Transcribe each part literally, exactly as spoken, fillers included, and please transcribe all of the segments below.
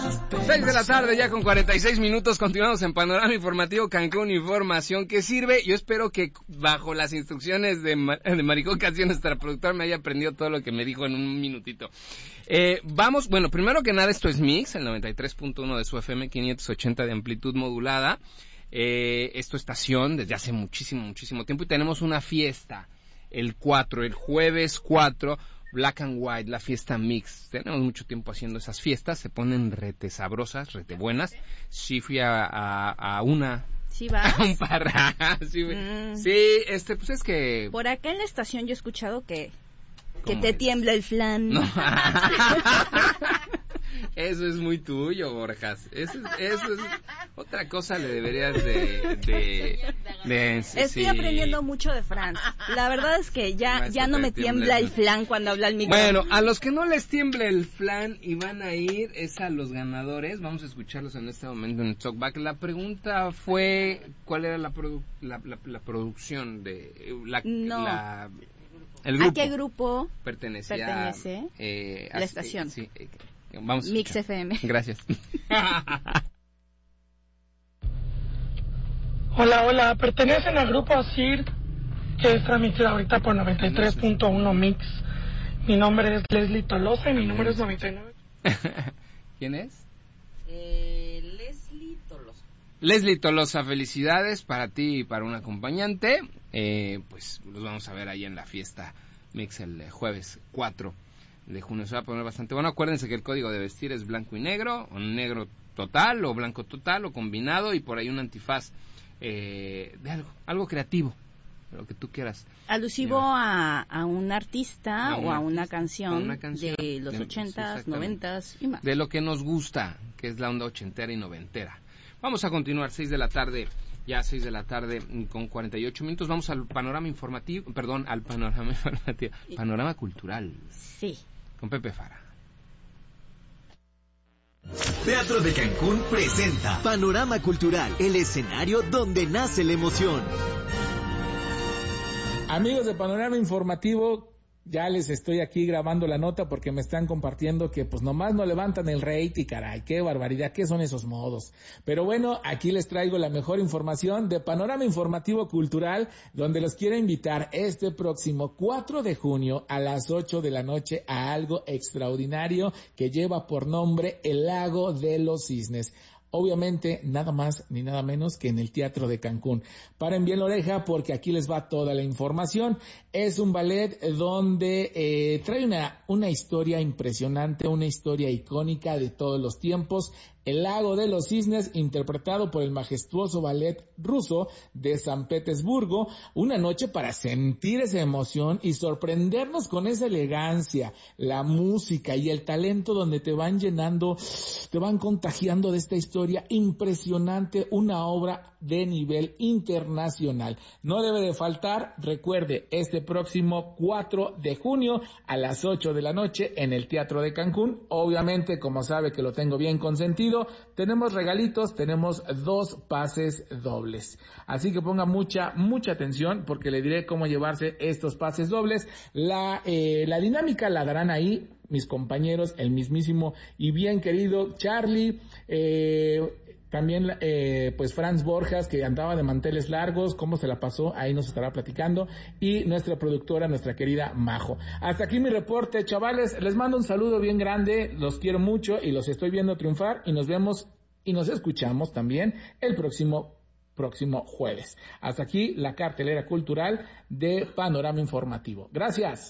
seis de la tarde ya con cuarenta y seis minutos, continuamos en Panorama Informativo Cancún, información que sirve. Yo espero que bajo las instrucciones de, Mar de Maricó Castillo, nuestra productora, me haya aprendido todo lo que me dijo en un minutito. Eh, vamos, bueno, primero que nada esto es Mix, el noventa y tres punto uno de su F M, quinientos ochenta de amplitud modulada. Eh, esto estación desde hace muchísimo, muchísimo tiempo y tenemos una fiesta el cuatro, el jueves cuatro, Black and White, la fiesta Mix. Tenemos mucho tiempo haciendo esas fiestas, se ponen rete sabrosas, rete buenas. Sí fui a, a, a una... Sí va. A un par. sí, mm. sí, este, pues es que... Por acá en la estación yo he escuchado que... Que te es? tiembla el flan. No. Eso es muy tuyo, Borjas. Eso es, eso es otra cosa le deberías de... de, de Estoy sí. aprendiendo mucho de Franz. La verdad es que ya, ya no me tiembla el flan cuando habla el micrófono. Bueno, a los que no les tiemble el flan y van a ir es a los ganadores. Vamos a escucharlos en este momento en el Talkback. La pregunta fue, ¿cuál era la, produ la, la, la producción de... La, no. la, el grupo? ¿A qué grupo pertenecía, pertenece eh, la estación? Sí, eh, vamos a Mix F M. Gracias. Hola, hola, pertenecen al grupo ASIR, que es transmitida ahorita por noventa y tres punto uno Mix. Mi nombre es Leslie Tolosa y mi número es noventa y nueve. ¿Quién es? Eh, Leslie Tolosa. Leslie Tolosa, felicidades para ti y para un acompañante. Eh, pues los vamos a ver ahí en la fiesta Mix el jueves cuatro de junio. Se va a poner bastante bueno. Acuérdense que el código de vestir es blanco y negro, o negro total, o blanco total, o combinado, y por ahí un antifaz eh, de algo, algo creativo, lo que tú quieras. Alusivo a, a un artista a o a una, artista, canción, una canción de los ochentas, noventas y más. De lo que nos gusta, que es la onda ochentera y noventera. Vamos a continuar, seis de la tarde, ya seis de la tarde con cuarenta y ocho minutos. Vamos al panorama informativo, perdón, al panorama informativo, panorama cultural. Sí. Con Pepe Fara. Teatro de Cancún presenta Panorama Cultural, el escenario donde nace la emoción. Amigos de Panorama Informativo, ya les estoy aquí grabando la nota porque me están compartiendo que pues nomás no levantan el rating, caray, qué barbaridad, qué son esos modos. Pero bueno, aquí les traigo la mejor información de Panorama Informativo Cultural, donde los quiero invitar este próximo cuatro de junio a las ocho de la noche a algo extraordinario que lleva por nombre El Lago de los Cisnes. Obviamente, nada más ni nada menos que en el Teatro de Cancún. Paren bien la oreja porque aquí les va toda la información. Es un ballet donde eh, trae una, una historia impresionante, una historia icónica de todos los tiempos. El Lago de los Cisnes, interpretado por el majestuoso ballet ruso de San Petersburgo, una noche para sentir esa emoción y sorprendernos con esa elegancia, la música y el talento donde te van llenando, te van contagiando de esta historia impresionante, una obra de nivel internacional. No debe de faltar, recuerde, este próximo cuatro de junio a las ocho de la noche en el Teatro de Cancún. Obviamente, como sabe que lo tengo bien consentido, tenemos regalitos, tenemos dos pases dobles. Así que ponga mucha, mucha atención porque le diré cómo llevarse estos pases dobles. La, eh, la dinámica la darán ahí mis compañeros, el mismísimo y bien querido Charlie, eh, también eh, pues Franz Borjas, que andaba de manteles largos, cómo se la pasó, ahí nos estará platicando, y nuestra productora, nuestra querida Majo. Hasta aquí mi reporte, chavales, les mando un saludo bien grande, los quiero mucho y los estoy viendo triunfar, y nos vemos y nos escuchamos también el próximo próximo jueves. Hasta aquí la cartelera cultural de Panorama Informativo. Gracias.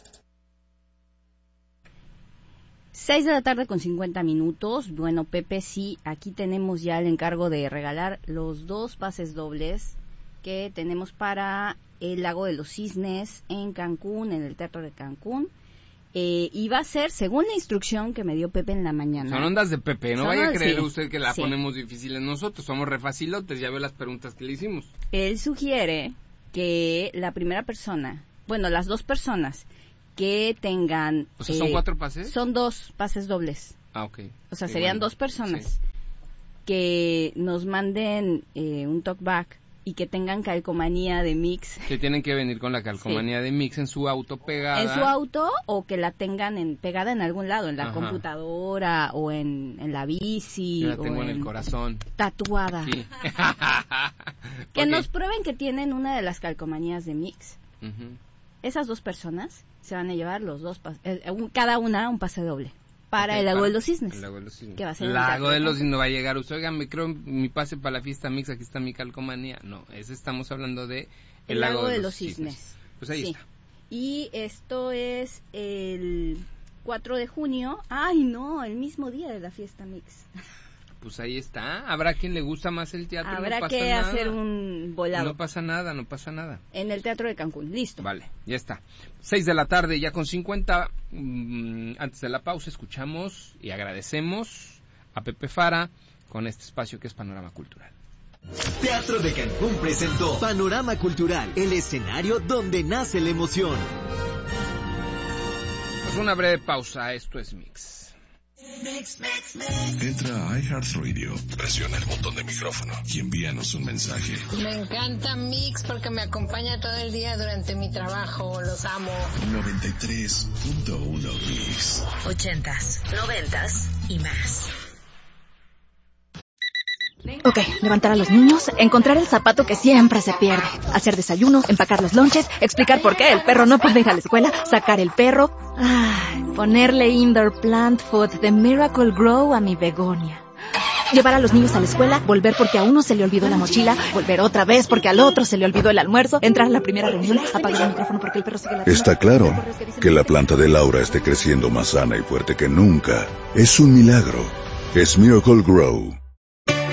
Seis de la tarde con cincuenta minutos. Bueno, Pepe, sí, aquí tenemos ya el encargo de regalar los dos pases dobles que tenemos para el Lago de los Cisnes en Cancún, en el Teatro de Cancún. Eh, y va a ser, según la instrucción que me dio Pepe en la mañana. Son ondas de Pepe, no Son vaya a ondas, creer sí, usted que la sí. ponemos difíciles nosotros, somos refacilotes, ya veo las preguntas que le hicimos. Él sugiere que la primera persona, bueno, las dos personas que tengan... O sea, ¿son eh, cuatro pases? Son dos pases dobles. Ah, ok. O sea, y serían bueno, dos personas sí. que nos manden eh, un talkback y que tengan calcomanía de Mix. Que tienen que venir con la calcomanía sí. de Mix en su auto pegada. En su auto o que la tengan en, pegada en algún lado, en la Ajá. computadora o en, en la bici. Yo la tengo o en, en el corazón. Tatuada. Sí. Que okay. nos prueben que tienen una de las calcomanías de Mix. Uh-huh. Esas dos personas se van a llevar los dos, eh, un, cada una un pase doble. Para okay, el Lago para de los Cisnes. El Lago de los Cisnes. Que va a ser el Lago de los Cisnes no va a llegar. Usted, oigan, me creo mi pase para la fiesta Mix, aquí está mi calcomanía. No, ese estamos hablando de el, el Lago, Lago de, de los, los Cisnes. Cisnes. Pues ahí sí. está. Y esto es el cuatro de junio. Ay, no, el mismo día de la fiesta Mix. Pues ahí está. Habrá quien le gusta más el teatro. Habrá no pasa que nada. hacer un volado. No pasa nada, no pasa nada. En el Teatro de Cancún, listo. Vale, ya está. Seis de la tarde, ya con cincuenta. Mmm, antes de la pausa, escuchamos y agradecemos a Pepe Fara con este espacio que es Panorama Cultural. Teatro de Cancún presentó Panorama Cultural, el escenario donde nace la emoción. Pues una breve pausa, esto es Mix. Mix, mix, mix. Entra a iHeartRadio, presiona el botón de micrófono y envíanos un mensaje. Me encanta Mix porque me acompaña todo el día durante mi trabajo, los amo. noventa y tres punto uno Mix. Ochentas, noventas y más. Ok, levantar a los niños, encontrar el zapato que siempre se pierde, hacer desayuno, empacar los lonches, explicar por qué el perro no puede ir a la escuela, sacar el perro, ay, ponerle indoor plant food de Miracle Grow a mi begonia. Llevar a los niños a la escuela, volver porque a uno se le olvidó la mochila, volver otra vez porque al otro se le olvidó el almuerzo, entrar a la primera reunión, apagar el micrófono porque el perro sigue ladrando. Está claro que la planta de Laura esté creciendo más sana y fuerte que nunca. Es un milagro. Es Miracle Grow.